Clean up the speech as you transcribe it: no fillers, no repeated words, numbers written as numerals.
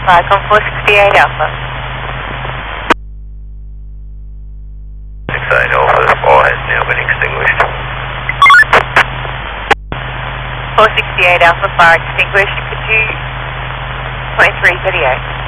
Falcon 468 Alpha. 68 Alpha, the fire has now been extinguished. 468 Alpha, fire extinguished. Could you 23 video?